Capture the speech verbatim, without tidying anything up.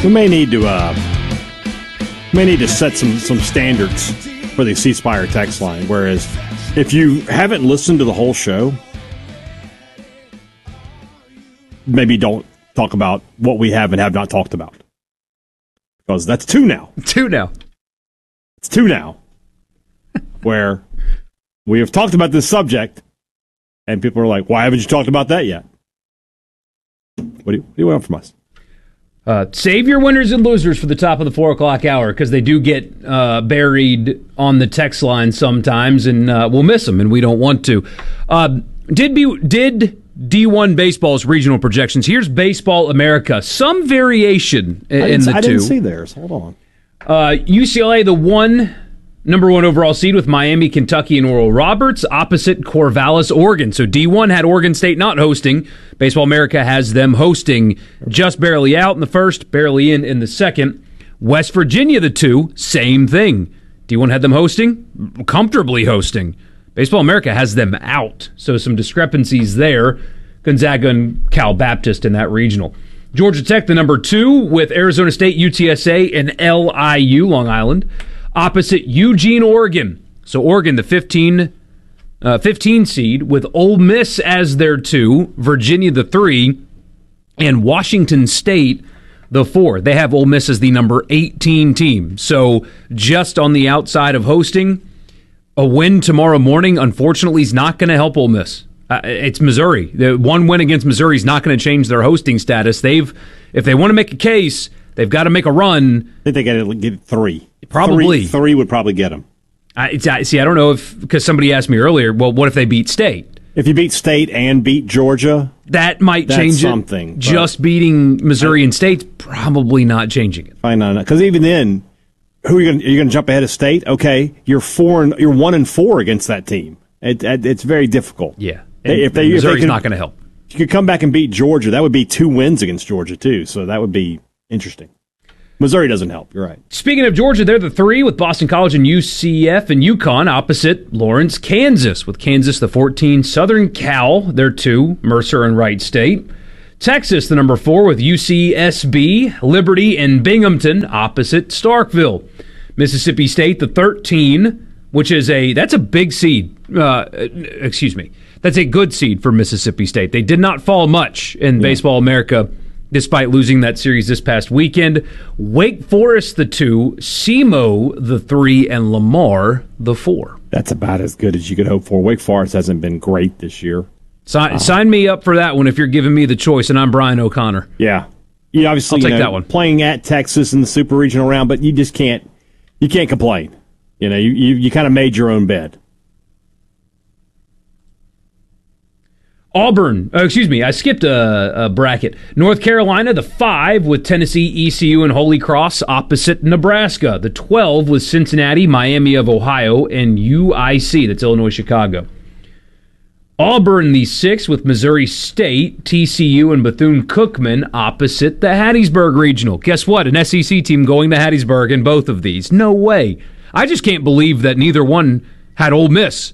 We may need to uh, may need to set some, some standards for the C Spire text line. Whereas, if you haven't listened to the whole show, maybe don't talk about what we have and have not talked about, because that's two now. Two now. It's two now, where we have talked about this subject, and people are like, "Why haven't you talked about that yet?" What do you, what do you want from us? Uh, save your winners and losers for the top of the four o'clock hour, because they do get uh, buried on the text line sometimes, and uh, we'll miss them, and we don't want to. Uh, did be did D one baseball's regional projections? Here's Baseball America. Some variation in, in the I two. I didn't see theirs. Hold on. Uh, U C L A, the one number one overall seed with Miami, Kentucky, and Oral Roberts, opposite Corvallis, Oregon. So D one had Oregon State not hosting. Baseball America has them hosting, just barely out in the first, barely in in the second. West Virginia, the two, same thing. D one had them hosting, comfortably hosting. Baseball America has them out. So some discrepancies there. Gonzaga and Cal Baptist in that regional. Georgia Tech, the number two, with Arizona State, U T S A, and L I U, Long Island, opposite Eugene, Oregon. So Oregon, the fifteen, uh, fifteen seed, with Ole Miss as their two, Virginia the three, and Washington State the four. They have Ole Miss as the number eighteen team. So just on the outside of hosting, a win tomorrow morning, unfortunately, is not going to help Ole Miss. Uh, it's Missouri. The one win against Missouri is not going to change their hosting status. They've, if they want to make a case, they've got to make a run. I think they got to get three. Probably three, three would probably get them. I, it's, I see. I don't know if, because somebody asked me earlier. Well, what if they beat State? If you beat State and beat Georgia, that might that's change something, it. Just beating Missouri and State's probably not changing it. Fine, not because even then, who are you going? You're going to jump ahead of State? Okay, you're four and you're one and four against that team. It, it, it's very difficult. Yeah, and if they, Missouri's if they could, not going to help. You could come back and beat Georgia. That would be two wins against Georgia too. So that would be interesting. Missouri doesn't help. You're right. Speaking of Georgia, they're the three with Boston College and U C F and UConn opposite Lawrence, Kansas, with Kansas the fourteen. Southern Cal, they're two, Mercer and Wright State. Texas, the number four, with U C S B, Liberty, and Binghamton opposite Starkville. Mississippi State, the thirteen, which is a, that's a big seed. Uh, excuse me. That's a good seed for Mississippi State. They did not fall much in yeah. Baseball America, despite losing that series this past weekend. Wake Forest, the two, S E M O, the three, and Lamar, the four. That's about as good as you could hope for. Wake Forest hasn't been great this year. Sign, uh, sign me up for that one if you're giving me the choice, and I'm Brian O'Connor. Yeah. You obviously, I'll take you know, that one. Playing at Texas in the Super Regional round, but you just can't, you can't complain. You know, you, you, you kind of made your own bed. Auburn, oh, excuse me, I skipped a, a bracket. North Carolina, the five, with Tennessee, E C U, and Holy Cross opposite Nebraska. The twelve with Cincinnati, Miami of Ohio, and U I C, that's Illinois, Chicago. Auburn, the six, with Missouri State, T C U, and Bethune-Cookman opposite the Hattiesburg Regional. Guess what? An S E C team going to Hattiesburg in both of these. No way. I just can't believe that neither one had Ole Miss